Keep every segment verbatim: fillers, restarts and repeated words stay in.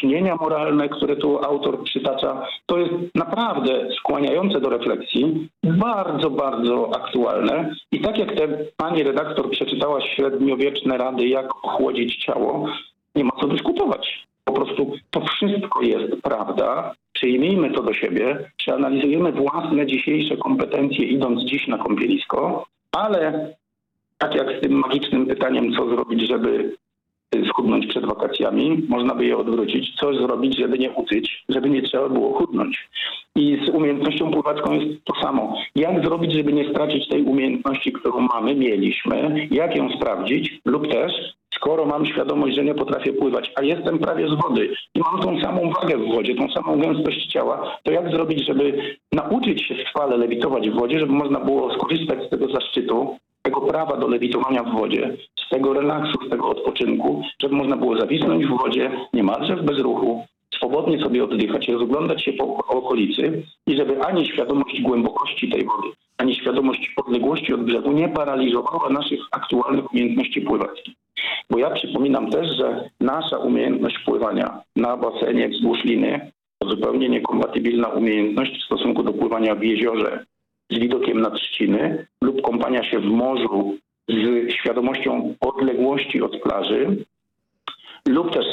ciśnienia moralne, które tu autor przytacza, to jest naprawdę skłaniające do refleksji, bardzo, bardzo aktualne. I tak jak te pani redaktor przeczytała średniowieczne rady, jak ochłodzić ciało, nie ma co dyskutować. Po prostu to wszystko jest prawda. Przyjmijmy to do siebie, przeanalizujemy własne dzisiejsze kompetencje, idąc dziś na kąpielisko, ale tak jak z tym magicznym pytaniem, co zrobić, żeby schudnąć przed wakacjami, można by je odwrócić. Co zrobić, żeby nie utyć, żeby nie trzeba było chudnąć. I z umiejętnością pływacką jest to samo. Jak zrobić, żeby nie stracić tej umiejętności, którą mamy, mieliśmy, jak ją sprawdzić lub też, skoro mam świadomość, że nie potrafię pływać, a jestem prawie z wody i mam tą samą wagę w wodzie, tą samą gęstość ciała, to jak zrobić, żeby nauczyć się w trwale lewitować w wodzie, żeby można było skorzystać z tego zaszczytu, tego prawa do lewitowania w wodzie, z tego relaksu, z tego odpoczynku, żeby można było zawisnąć w wodzie niemalże w bezruchu, swobodnie sobie oddychać, rozglądać się po okolicy i żeby ani świadomość głębokości tej wody, ani świadomość odległości od brzegu nie paraliżowała naszych aktualnych umiejętności pływackich. Bo ja przypominam też, że nasza umiejętność pływania na basenie wzdłuż liny to zupełnie niekompatybilna umiejętność w stosunku do pływania w jeziorze z widokiem na trzciny lub kąpania się w morzu z świadomością odległości od plaży lub też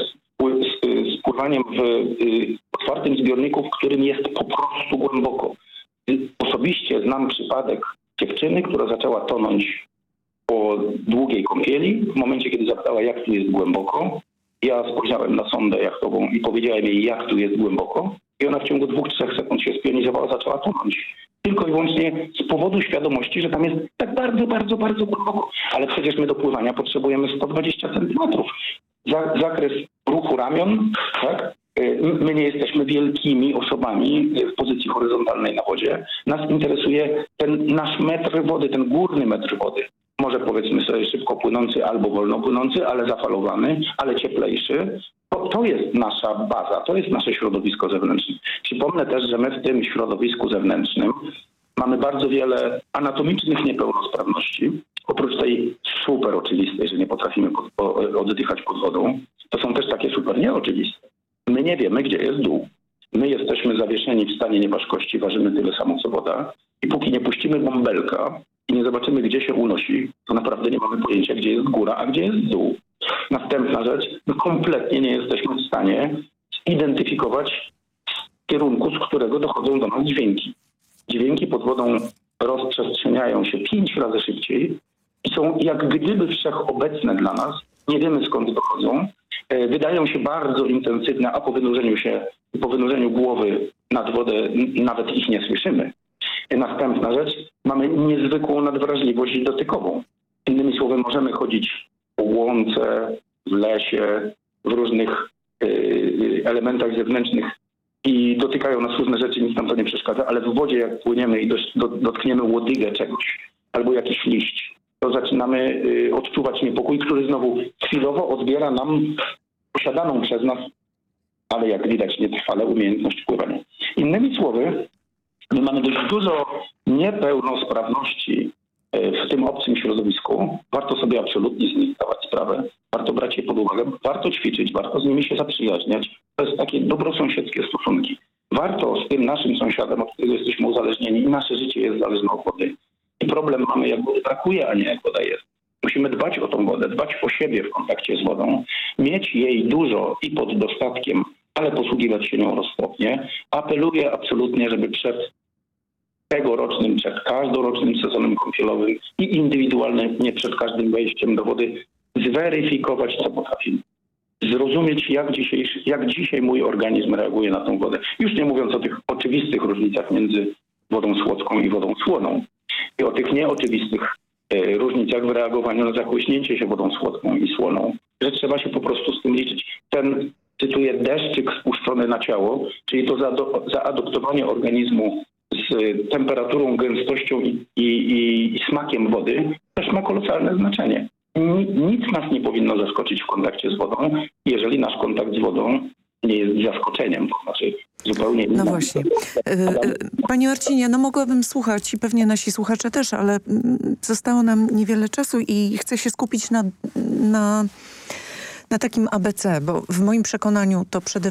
z pływaniem w otwartym zbiorniku, w którym jest po prostu głęboko. Osobiście znam przypadek dziewczyny, która zaczęła tonąć po długiej kąpieli. W momencie, kiedy zapytała, jak tu jest głęboko, ja spojrzałem na sondę jachtową i powiedziałem jej, jak tu jest głęboko. I ona w ciągu dwóch, trzech sekund się spionizowała, zaczęła tonąć. Tylko i wyłącznie z powodu świadomości, że tam jest tak bardzo, bardzo, bardzo głęboko. Ale przecież my do pływania potrzebujemy sto dwadzieścia centymetrów. Zakres ruchu ramion, tak? My nie jesteśmy wielkimi osobami w pozycji horyzontalnej na wodzie. Nas interesuje ten nasz metr wody, ten górny metr wody. Może powiedzmy sobie szybko płynący albo wolno płynący, ale zafalowany, ale cieplejszy. To, to jest nasza baza, to jest nasze środowisko zewnętrzne. Przypomnę też, że my w tym środowisku zewnętrznym mamy bardzo wiele anatomicznych niepełnosprawności. Oprócz tej super oczywistej, że nie potrafimy pod, po, oddychać pod wodą, to są też takie super nieoczywiste. My nie wiemy, gdzie jest dół. My jesteśmy zawieszeni w stanie nieważkości, ważymy tyle samo co woda i póki nie puścimy bąbelka i nie zobaczymy, gdzie się unosi, to naprawdę nie mamy pojęcia, gdzie jest góra, a gdzie jest dół. Następna rzecz, my kompletnie nie jesteśmy w stanie zidentyfikować kierunku, z którego dochodzą do nas dźwięki. Dźwięki pod wodą rozprzestrzeniają się pięć razy szybciej i są jak gdyby wszechobecne dla nas. Nie wiemy, skąd dochodzą. Wydają się bardzo intensywne, a po wynurzeniu się, po wynurzeniu głowy nad wodę nawet ich nie słyszymy. Następna rzecz, mamy niezwykłą nadwrażliwość dotykową. Innymi słowy, możemy chodzić po łące, w lesie, w różnych y, elementach zewnętrznych i dotykają nas różne rzeczy, nic nam to nie przeszkadza, ale w wodzie jak płyniemy i do, do, dotkniemy łodygę czegoś albo jakiś liść, to zaczynamy y, odczuwać niepokój, który znowu chwilowo odbiera nam posiadaną przez nas, ale jak widać nietrwale, umiejętność pływania. Innymi słowy, my mamy dość dużo niepełnosprawności w tym obcym środowisku. Warto sobie absolutnie z nich zdawać sprawę, warto brać je pod uwagę, warto ćwiczyć, warto z nimi się zaprzyjaźniać. To jest takie dobrosąsiedzkie stosunki. Warto z tym naszym sąsiadem, od którego jesteśmy uzależnieni i nasze życie jest zależne od wody. I problem mamy, jak wody brakuje, a nie jak woda jest. Musimy dbać o tą wodę, dbać o siebie w kontakcie z wodą, mieć jej dużo i pod dostatkiem, ale posługiwać się nią roztropnie. Apeluję absolutnie, żeby przed tegorocznym, przed każdorocznym sezonem kąpielowym i indywidualnym, nie przed każdym wejściem do wody, zweryfikować, co potrafimy. Zrozumieć, jak, dzisiejszy, jak dzisiaj mój organizm reaguje na tą wodę. Już nie mówiąc o tych oczywistych różnicach między wodą słodką i wodą słoną. I o tych nieoczywistych y, różnicach w reagowaniu na zachłyśnięcie się wodą słodką i słoną, że trzeba się po prostu z tym liczyć. Ten, cytuję, deszczyk spuszczony na ciało, czyli to zaado- zaadoptowanie organizmu z temperaturą, gęstością i, i, i, i smakiem wody też ma kolosalne znaczenie. Nic nas nie powinno zaskoczyć w kontakcie z wodą, jeżeli nasz kontakt z wodą nie jest zaskoczeniem, to znaczy zupełnie innym. No właśnie. Panie Marcinie, no mogłabym słuchać i pewnie nasi słuchacze też, ale zostało nam niewiele czasu i chcę się skupić na, na, na takim A B C, bo w moim przekonaniu to przede